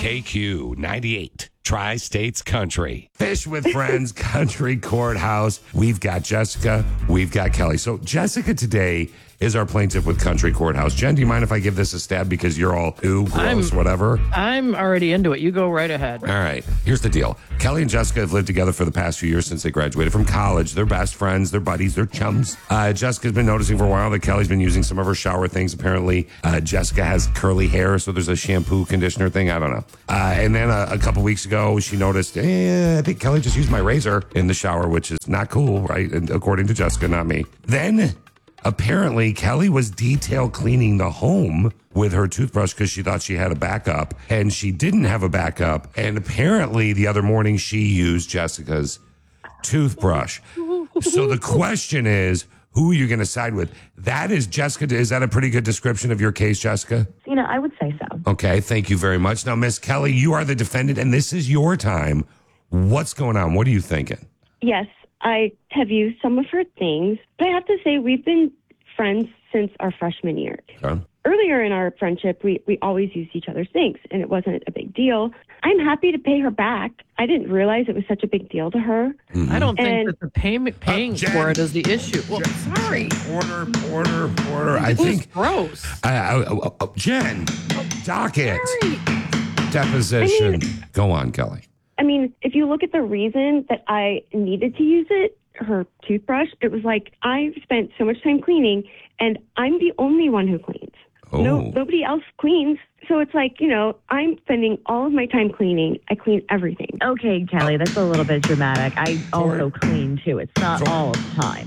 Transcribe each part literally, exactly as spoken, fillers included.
K Q ninety-eight, Tri-States Country. Fish with Friends, Country Courthouse. We've got Jessica. We've got Kelly. So Jessica today is our plaintiff with Country Courthouse. Jen, do you mind if I give this a stab because you're all, ooh, gross, I'm, whatever? I'm already into it. You go right ahead. All right. Here's the deal. Kelly and Jessica have lived together for the past few years since they graduated from college. They're best friends. They're buddies. They're chums. Uh, Jessica's been noticing for a while that Kelly's been using some of her shower things. Apparently, uh, Jessica has curly hair, so there's a shampoo conditioner thing. I don't know. Uh, and then a, a couple weeks ago, she noticed, eh, I think Kelly just used my razor in the shower, which is not cool, right? And according to Jessica, not me. Then apparently, Kelly was detail cleaning the home with her toothbrush because she thought she had a backup, and she didn't have a backup. And apparently, the other morning, she used Jessica's toothbrush. So the question is, who are you going to side with? That is Jessica. Is that a pretty good description of your case, Jessica? You know, I would say so. Okay, thank you very much. Now, Miss Kelly, you are the defendant, and this is your time. What's going on? What are you thinking? Yes, I have used some of her things, but I have to say we've been friends since our freshman year. Okay. Earlier in our friendship, we, we always used each other's things, and it wasn't a big deal. I'm happy to pay her back. I didn't realize it was such a big deal to her. Mm-hmm. I don't think And- that the payment paying Uh, Jen- for it is the issue. Well, Jen- sorry. Order, order, order. I It was think, gross. uh, uh, uh, Jen, docket, Sorry. deposition. I mean- Go on, Kelly. I mean, if you look at the reason that I needed to use it, her toothbrush, it was like I spent so much time cleaning, and I'm the only one who cleans. No, Oh. nobody else cleans. So it's like, you know, I'm spending all of my time cleaning. I clean everything. Okay, Kelly, that's a little bit dramatic. I also clean too. It's not Sorry. all of the time.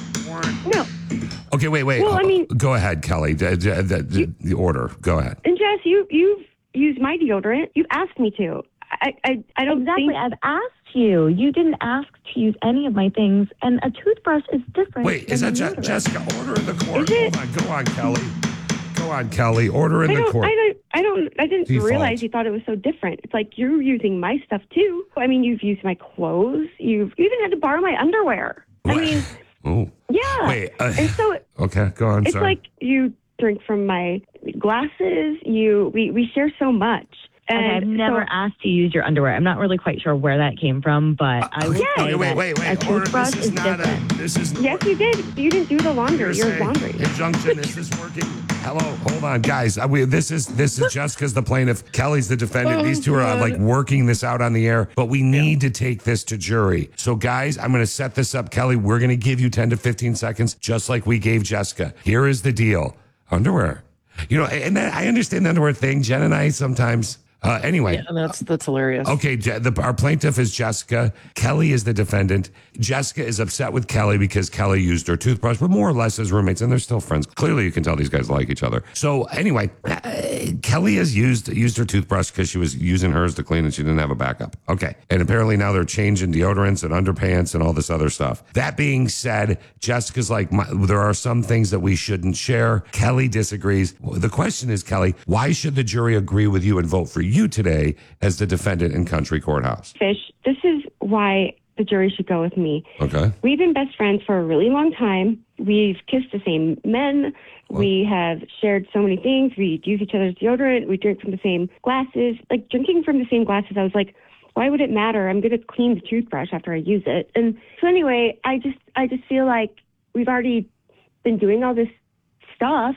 No. Okay, wait, wait. Well, I mean- go ahead, Kelly. The, the, the, the order. Go ahead. And Jess, you, you've used my deodorant. You've asked me to. I, I, I don't Exactly. think... I've asked you. You didn't ask to use any of my things, and a toothbrush is different. Wait, is than that Je- deodorant. Jessica? Order in the court. Is it? Hold on. Go on, Kelly. Go on, Kelly. Order in I the don't, court. I don't, I don't, I didn't Default. realize you thought it was so different. It's like you're using my stuff too. I mean, you've used my clothes. You've you even had to borrow my underwear. I What? mean, Oh. yeah. Wait, uh, and so it- Okay, go on. it's Sorry. like you drink from my glasses. You, we, we share so much. And Okay, I've never so, asked to use your underwear. I'm not really quite sure where that came from, but I would yeah. say wait, wait, that wait, wait. a Order. toothbrush This is is not different. a. This is. Yes, you did. You didn't do the laundry. Your Hearsay. laundry. Injunction. Is this working? Hello, hold on, guys. Uh, we, this is this is Jessica's the plaintiff. Kelly's the defendant. Oh, These two are uh, God. like working this out on the air, but we need to take this to jury. So, guys, I'm going to set this up. Kelly, we're going to give you ten to fifteen seconds, just like we gave Jessica. Here is the deal: underwear. You know, and that, I understand the underwear thing. Jen and I sometimes. Uh, anyway. Yeah, that's that's hilarious. Okay, Je- the, our plaintiff is Jessica. Kelly is the defendant. Jessica is upset with Kelly because Kelly used her toothbrush, but more or less as roommates, and they're still friends. Clearly, you can tell these guys like each other. So anyway, uh, Kelly has used used her toothbrush because she was using hers to clean and she didn't have a backup. Okay, and apparently now they're changing deodorants and underpants and all this other stuff. That being said, Jessica's like, my, there are some things that we shouldn't share. Kelly disagrees. The question is, Kelly, why should the jury agree with you and vote for you today as the defendant in Country Courthouse? Fish, this is why the jury should go with me. Okay. We've been best friends for a really long time. We've kissed the same men. We have shared so many things. We use each other's deodorant. We drink from the same glasses. Like drinking from the same glasses, I was like, why would it matter? I'm going to clean the toothbrush after I use it. And so anyway, I just, I just feel like we've already been doing all this stuff.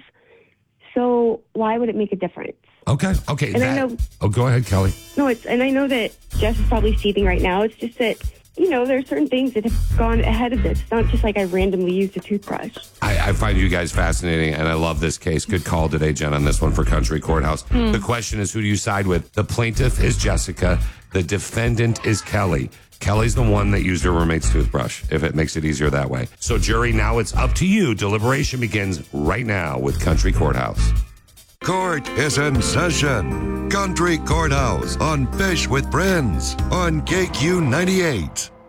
So why would it make a difference? Okay. Okay. And I that- know- oh, go ahead, Kelly. No, it's, and I know that Jess is probably seething right now. It's just that, you know, there are certain things that have gone ahead of this. It's not just like I randomly used a toothbrush. I, I find you guys fascinating, and I love this case. Good call today, Jen, on this one for Country Courthouse. The question is, who do you side with? The plaintiff is Jessica. The defendant is Kelly. Kelly's the one that used her roommate's toothbrush, if it makes it easier that way. So, jury, now it's up to you. Deliberation begins right now with Country Courthouse. Court is in session. Country Courthouse on Fish with Friends on K Q ninety-eight.